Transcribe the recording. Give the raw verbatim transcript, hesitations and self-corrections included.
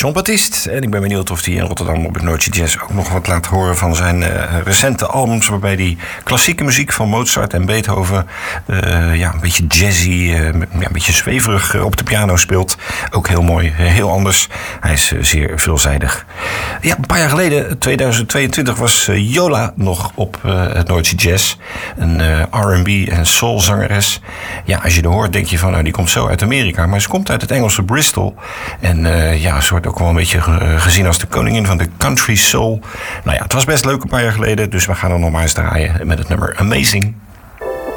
Jean-Baptiste. En ik ben benieuwd of hij in Rotterdam op het Noordje Jazz ook nog wat laat horen van zijn uh, recente albums, waarbij hij klassieke muziek van Mozart en Beethoven uh, ja, een beetje jazzy, uh, ja, een beetje zweverig uh, op de piano speelt. Ook heel mooi, uh, heel anders. Hij is uh, zeer veelzijdig. Ja, een paar jaar geleden, tweeduizend tweeëntwintig, was uh, Yola nog op uh, het Noordje Jazz. Een uh, R en B en soul zangeres. Ja, als je er hoort, denk je van, nou, die komt zo uit Amerika. Maar ze komt uit het Engelse Bristol. En uh, ja, ze wordt ook wel een beetje uh, gezien als de koningin van de country soul. Nou ja, het was best leuk een paar jaar geleden. Dus we gaan er nog maar eens draaien met het nummer Amazing.